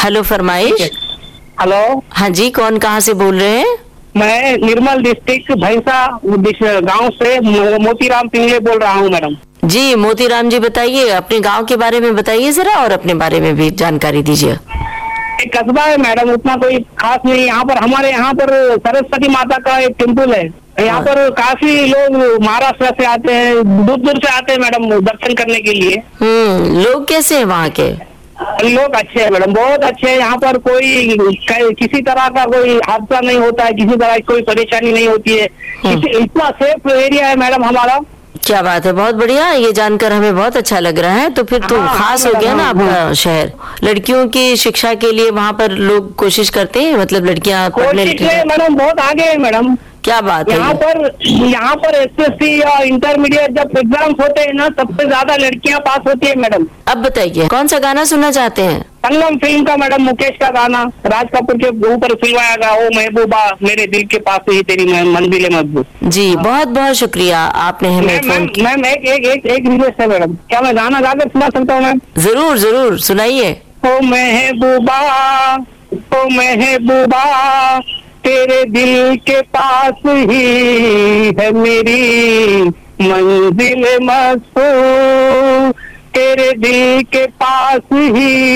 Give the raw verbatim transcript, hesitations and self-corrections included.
Hello, फरमाइश। Hello. हाँ जी, कौन कहाँ से बोल रहे हैं? मैं निर्मल डिस्ट्रिक्ट भैंसा गांव से मोतीराम पिंगले बोल रहा हूँ मैडम। जी मोतीराम जी, बताइए अपने गांव के बारे में बताइए जरा, और अपने बारे में भी जानकारी दीजिए। एक कस्बा है मैडम, उतना कोई खास नहीं। यहाँ पर हमारे यहाँ पर सरस्वती माता का एक टेम्पल है। यहाँ पर काफी लोग महाराष्ट्र से आते हैं, दूर दूर से आते हैं मैडम दर्शन करने के लिए। हम्म लोग कैसे हैं वहाँ के? लोग अच्छे हैं मैडम, बहुत अच्छे हैं। यहाँ पर कोई किसी तरह का कोई हादसा नहीं होता है, किसी तरह की कोई परेशानी नहीं होती है। इतना सेफ एरिया है मैडम हमारा। क्या बात है, बहुत बढ़िया। ये जानकर हमें बहुत अच्छा लग रहा है। तो फिर तो हाँ, खास हाँ, हो गया हाँ, ना हाँ, आपका हाँ। शहर। लड़कियों की शिक्षा के लिए वहाँ पर लोग कोशिश करते हैं, मतलब लड़कियाँ पढ़ने लिखने। मैडम बहुत आगे है मैडम। क्या बात है। यहाँ पर यहाँ पर एसएससी या इंटरमीडिएट जब एग्जाम्स होते हैं ना, सबसे ज्यादा लड़कियाँ पास होती है मैडम। अब बताइए कौन सा गाना सुनना चाहते हैं? संगम फिल्म का मैडम, मुकेश का गाना, राज कपूर के ऊपर फिल्माया गया, ओ महबूबा मेरे दिल के पास ही तेरी मंजिल है महबूब। जी बहुत बहुत शुक्रिया, आपने हमें फोन किया। मैम एक एक एक एक रिक्वेस्ट है मैडम, क्या मैं गाना गाकर सुना सकता हूँ मैम? जरूर जरूर सुनाइए। ओ महबूबा, ओ महबूबा तेरे दिल के पास ही है मेरी मंजिल महबूब, तेरे दिल के पास ही